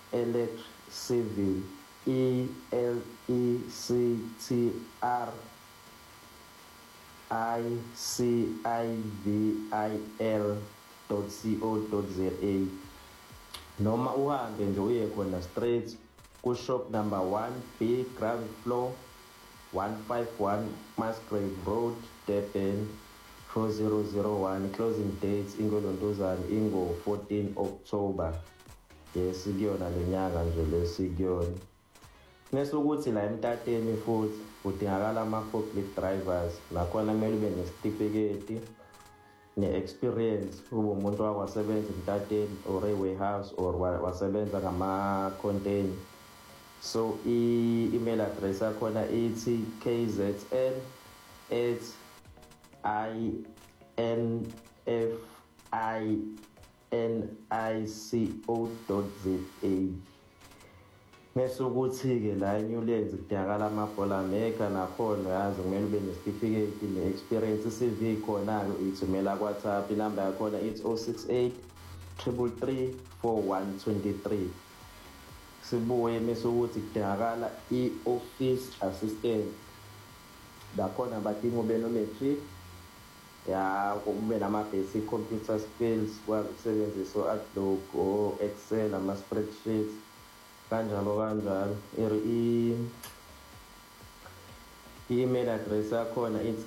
Electricivil, electricivil.co.za noma uhambe nje uye khona straight ku-shop number 1B ground floor 151 Musgrave Road, Durban 4001. Closing dates ingolontuzana ingo-14 October. Yes, kuyona le nyaka nje lesikuyona. Mese ukuthi la emtateni futhi kudingakala ama-forklift drivers, nakhona kumele ube nesitifiketi ne-experience ube umuntu wakwasebenza emtateni or e-warehouse or wasebenza ngama-container. So i-email address yakhona ithi kzn@infinico.za. Mese ukuthi-ke la eNewlands kudingakala amabhola maker, nakhona yazi kumele ube nesitifiketi ne-experience. I-CV khona-ke uyithumela kwa-WhatsApp, inamba yakhona ithi 068 333 4123. Sibuye mese ukuthi kudingakala i-office assistant, nakhona badinga ube no-matric, ube nama-basic computer skills, kwazi ukusebenzisa o-Outlook o-Excel, ama-spreadsheets, kanjalo kanjalo. I-email address yakhona it's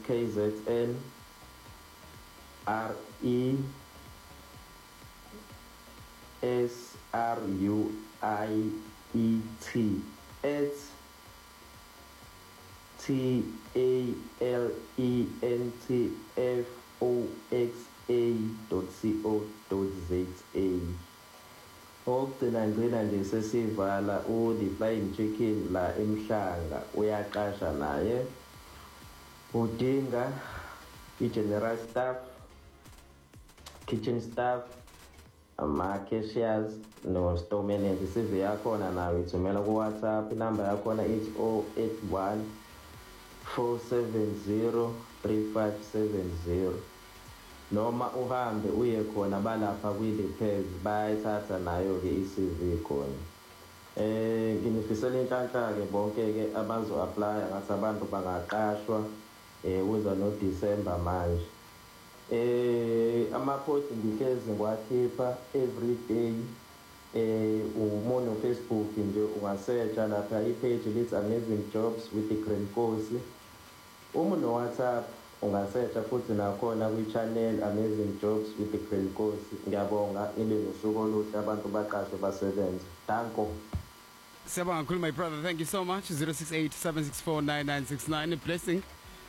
KZRESRUITSTALENTFOXA.co.za. Okugcina ngcina nje sesivala uThe Flying Chicken la eMhlanga uyaqasha naye, udinga i-general staff, kitchen staff, ama-cashiers no-store manager. I-CV yakhona nayo ithumela ku-WhatsApp, inamba yakhona ithi 081 470 3570 noma uhambe uye khona balapha kwi-Lepez bayayithatha nayo-ke i-CV khona. Nginifisela inhlanhla-ke bonke-ke abazo-aplya ngathi abantu bangaqashwa kuza no-December manje. Ama-post ngihlezi ngiwakhipha every day. Uma no-Facebook nje ungasearcha lapha i-page lithi Amazing Jobs with the Grand Nkosi. Uma no-WhatsApp ungasearcha futhi nakhona kwi-channel Amazing Jobs with the Grand Nkosi. Ngiyabonga, nibe nosuku oluhle, abantu baqashwe basebenze. Danko. Siyabonga kakhulu my brother, thank you so much. 068 764 9969. A blessing.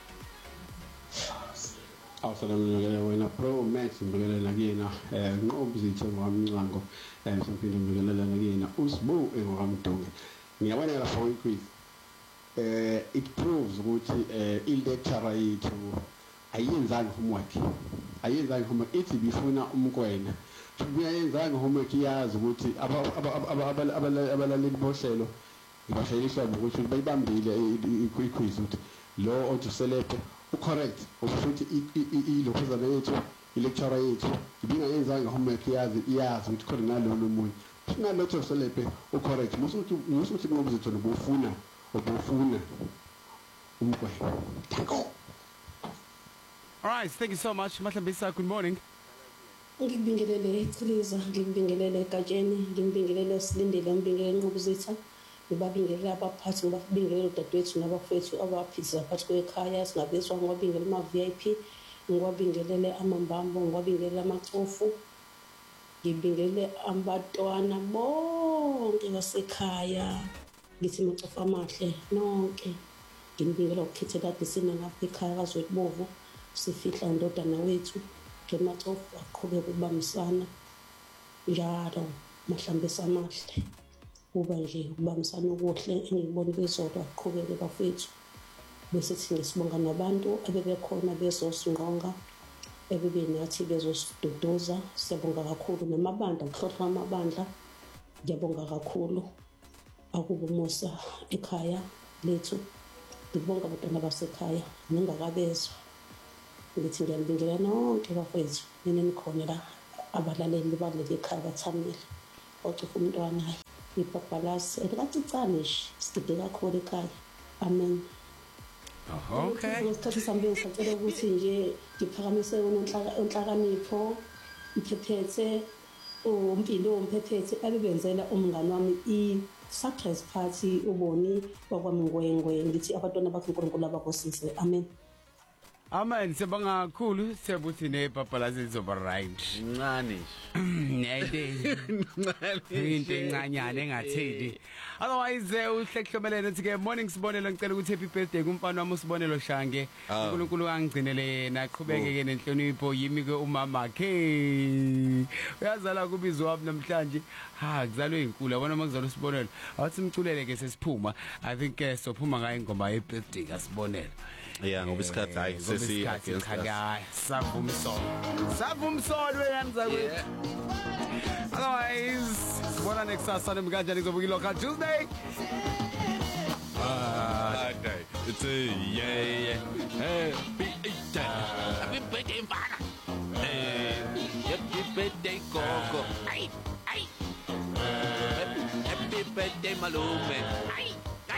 Awusalamukela wena Pro Max, ngibingelela kuyena Nqobuzithe ngwamncango, siphinde ngibingelela kuyena uSibu engwamdunge. Ngiyabona lapha kwi-quiz it proves ukuthi i-lecturer yethu ayenzanga homework, ithi bifuna umkwena, uyayenzanga homework, iyazi ukuthi abalaleli bohlelo ngibashayeliswa ukuthi bayibambile i-quiz ukuthi lo ojuselephe correct ukuthi ilokhuzana yethu i-lecturer yethu ibingayenzanga homework, iyazi ukuthi khona nalolu munye sinalotho selephe correct musuthi Nqobuzithe ubufuna umkwena. All right, thank you so much. Mahlambisa, good morning. Ngibingelele iChiliza, ngibingelele eGatsheni, ngibingelele Silindile, ngibingelele Nqobuzithe, ngibabingelele abaphathi, ngibabingelele udadewethu nabafowethu abaphithisa phakathi kwekhaya, singabizwa ngibabingelele ama-VIP, ngibabingelele amambambo, ngibabingelele amacofu, ngibingelele abatwana bonke basekhaya, ngithi macofu amahle nonke. Ngibingelela ukukhithe kade sina lapha ekhaya kaZwelibovu, sifihla indodana wethu Macofu aqhubeke ukubambisana njalo, Mahlambisa amahle kuba nje ukubambisana okuhle engibona bezodwa aqhubeke bafethu. Bese sithi ngisibonga nabantu abebekhona bezosingqonga, ebebenathi bezosiduduza. Siyabonga kakhulu namabandla, kuhlohla amabandla, ngiyabonga kakhulu. Akuba umusa ekhaya lethu, ngibonga abantwana basekhaya ningakabezwa. Ngithi ngiyabingelela nonke bafethu nini nikhona la, abalaleli baleli ekhaya bathamile ocufa umntwana hayi. ibhabhalasi elikacicane nje sidide kakhulu ekhaya. Amen. Okay. Ngesikhathi sambe ngisacela ukuthi nje ngiphakamise unhlakanipho mphephethe umpilo mphephethe abebenzela umngani wami i-surprise party uboni kwakwamngwengwe ngithi abantwana bakhe uNkulunkulu abakosise. Amen. Amen. Siyabonga kakhulu siyabuthi nebhabhalazi lizoba right. Ncane. Into encanyane engatheli. Otherwise uhlehlomelene uthi ke morning Sibonelo ngicela ukuthi happy birthday kumfana wami uSibonelo Shange. uNkulunkulu angigcinele yena aqhubeke ke nenhlonipho yimi ke umama ke. Uyazala kubizwa wami namhlanje. Kuzalwe inkulu yabona makuzalwa uSibonelo. Awuthi simculele ke sesiphuma. I think sophuma ngayo ingoma ye birthday kaSibonelo. Yeah, ngoba isikhathi hayi sesiya savumsolo wena mzakwethu. Otherwise sibona next Sunday mkanjani kuzobuka local Tuesday. It's a yeah. Happy birthday mfana. Happy birthday gogo. Ay. Happy birthday malume. Ay.